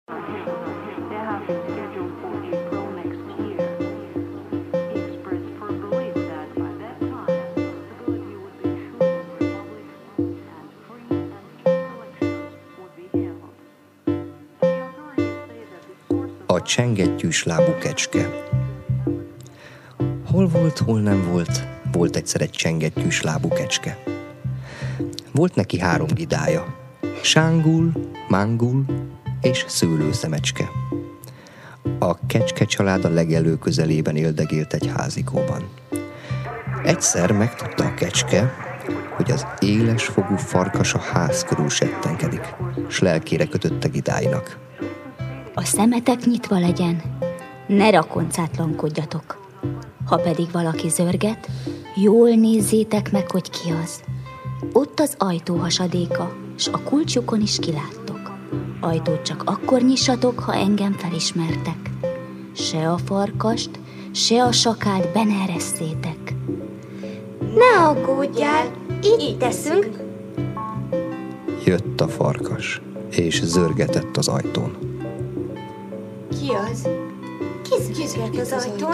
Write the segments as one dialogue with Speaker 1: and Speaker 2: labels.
Speaker 1: A csengettyűs lábú kecske. Hol volt, hol nem volt, volt egyszer egy csengettyűs lábú kecske. Volt neki 3 gidája, Sángul, Mángul és Szőlőszemecske. A kecske család a legelő közelében éldegélt egy házikóban. Egyszer megtudta a kecske, hogy az élesfogú farkas a ház körül settenkedik, s lelkére kötötte gidáinak.
Speaker 2: A szemetek nyitva legyen, ne rakoncátlankodjatok. Ha pedig valaki zörget, jól nézzétek meg, hogy ki az. Ott az ajtó hasadéka, s a kulcsukon is kiláttok. Ajtót csak akkor nyissatok, ha engem felismertek. Se a farkast, se a sakált be ne eresszétek.
Speaker 3: Ne aggódjál, így teszünk.
Speaker 1: Jött a farkas, és zörgetett az ajtón.
Speaker 3: Ki az? Ki zörget az ajtón?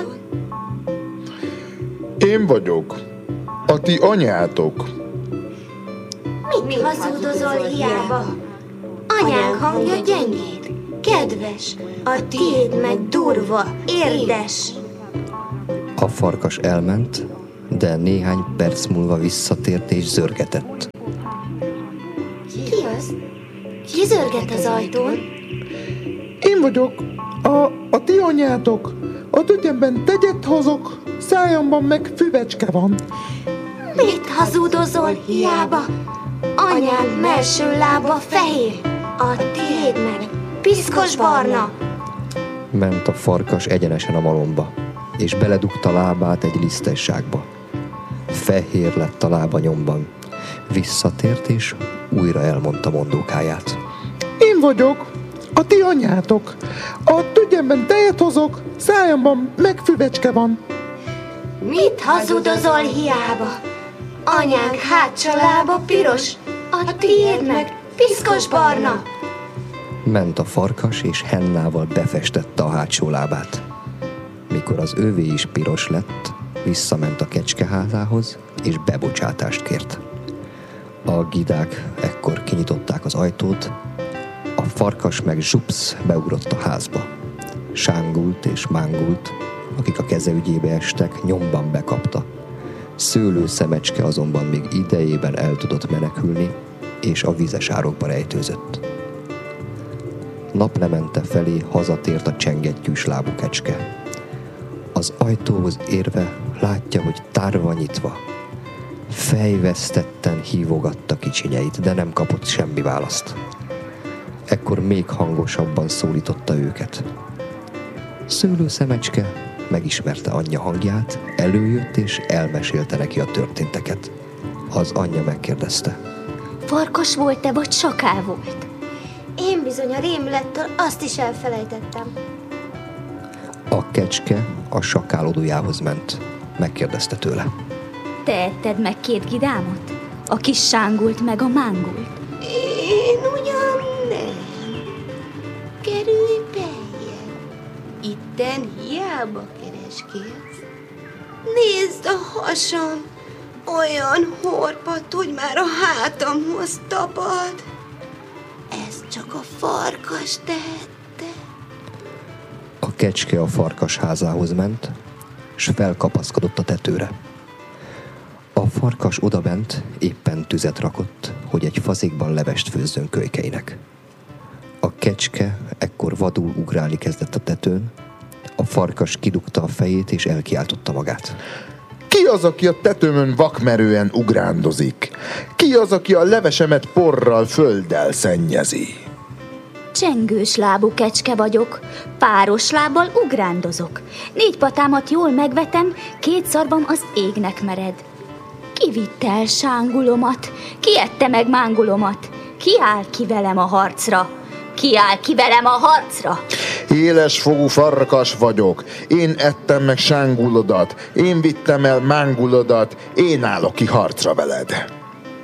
Speaker 4: Én vagyok. A ti anyátok.
Speaker 3: Mit hazudozol hiába? Anyánk hangja gyengéd, kedves, a tiéd meg durva, érdes.
Speaker 1: A farkas elment, de néhány perc múlva visszatért és zörgetett.
Speaker 3: Ki az? Ki zörget az ajtón?
Speaker 4: Én vagyok. A ti anyátok. A tütyemben tegyet hozok, szájamban meg füvecske van.
Speaker 3: Mit hazudozol hiába? Anyád mellső lába fehér, a tiéd meg piszkos barna.
Speaker 1: Ment a farkas egyenesen a malomba, és beledugta lábát egy lisztesságba. Fehér lett a lába nyomban. Visszatért, és újra elmondta mondókáját.
Speaker 4: Én vagyok. A ti anyátok. A tügyemben tejet hozok, szájamban meg füvecske van.
Speaker 3: Mit hazudozol hiába? Anyánk hátsó lába piros, a tiéd meg piszkos barna.
Speaker 1: Ment a farkas, és hennával befestette a hátsó lábát. Mikor az övé is piros lett, visszament a kecskeházához, és bebocsátást kért. A gidák ekkor kinyitották az ajtót, a farkas meg zsupsz beugrott a házba. Sángult és Mángult, akik a keze ügyébe estek, nyomban bekapta. Szőlőszemecske azonban még idejében el tudott menekülni, és a vizes árokba rejtőzött. Naplemente felé hazatért a csengettyűs lábú kecske. Az ajtóhoz érve látja, hogy tárva nyitva. Fejvesztetten hívogatta kicsinyeit, de nem kapott semmi választ. Ekkor még hangosabban szólította őket. Szőlőszemecske megismerte anyja hangját, előjött és elmesélte neki a történteket. Az anyja megkérdezte.
Speaker 2: Farkas volt-e, vagy sakál volt?
Speaker 3: Én bizony a rémülettől azt is elfelejtettem.
Speaker 1: A kecske a sakálodójához ment. Megkérdezte tőle.
Speaker 2: Te etted meg 2 gidámot? A kis Sángult meg a Mángult?
Speaker 3: Én ugyan nem. Kerülj beljebb. Itten hiába kereskélsz. Nézd a hasam, olyan horpadt, hogy már a hátamhoz tapad. Ez csak a farkas tehette.
Speaker 1: A kecske a farkas házához ment, s felkapaszkodott a tetőre. A farkas odabent éppen tüzet rakott, hogy egy fazékban levest főzzön kölykeinek. A kecske ekkor vadul ugrálni kezdett a tetőn, a farkas kidugta a fejét és elkiáltotta magát.
Speaker 4: Ki az, aki a tetőmön vakmerően ugrándozik? Ki az, aki a levesemet porral, földdel szennyezi?
Speaker 2: Csengős lábú kecske vagyok, páros lábbal ugrándozok. 4 patámat jól megvetem, 2 szarvam az égnek mered. Ki vitte el Sángulomat? Ki ette meg Mángulomat? Ki áll ki velem a harcra? Ki áll ki velem a harcra?
Speaker 4: Élesfogú farkas vagyok. Én ettem meg Sángulodat. Én vittem el Mángulodat. Én állok ki harcra veled.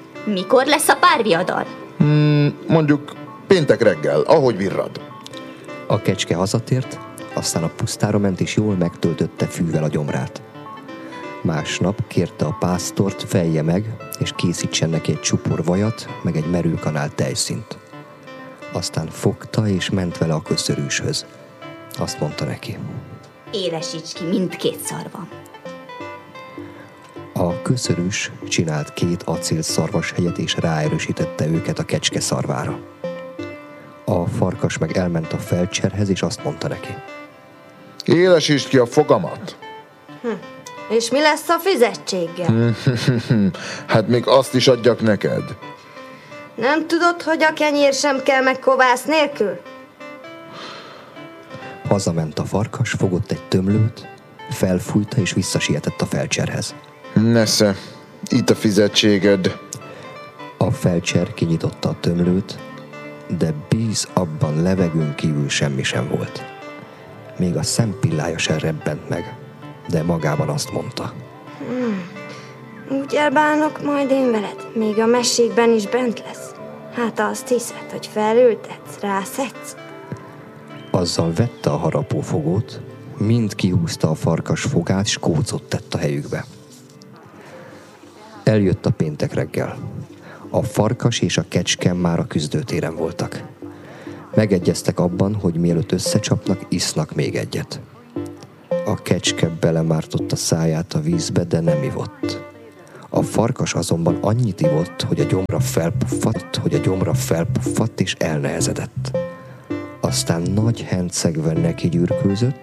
Speaker 2: Mikor lesz a párviadal?
Speaker 4: Mondjuk péntek reggel, ahogy virrad.
Speaker 1: A kecske hazatért, aztán a pusztára ment és jól megtöltötte fűvel a gyomrát. Másnap kérte a pásztort, fejje meg, és készítsen neki egy csupor vajat, meg egy merőkanál tejszínt. Aztán fogta és ment vele a köszörűshöz. Azt mondta neki:
Speaker 2: Élesíts ki mindkét szarvam.
Speaker 1: A köszörűs csinált 2 acél szarvashegyet, és ráerősítette őket a kecske szarvára. A farkas meg elment a felcserhez, és azt mondta neki:
Speaker 4: Élesítsd ki a fogamat.
Speaker 3: És mi lesz a fizetséggel?
Speaker 4: Hát még azt is adjak neked.
Speaker 3: Nem tudod, hogy a kenyér sem kell meg kovász nélkül?
Speaker 1: Hazament a farkas, fogott egy tömlőt, felfújta és visszasietett a felcserhez.
Speaker 4: Nesze, itt a fizetséged.
Speaker 1: A felcser kinyitotta a tömlőt, de bíz abban, levegőn kívül semmi sem volt. Még a szempillája sem rebbent meg, de magában azt mondta:
Speaker 3: Úgy elbánok majd én veled, még a meségben is bent lesz. Hát azt hiszed, hogy felültetsz, rászedsz?
Speaker 1: Azzal vette a harapófogót, mind kihúzta a farkas fogát, s kócot tett a helyükbe. Eljött a péntek reggel. A farkas és a kecske már a küzdőtéren voltak. Megegyeztek abban, hogy mielőtt összecsapnak, isznak még egyet. A kecske belemártotta száját a vízbe, de nem ivott. A farkas azonban annyit ivott, hogy a gyomra felpuffadt és elnehezedett. Aztán nagy hencegve neki gyürkőzött,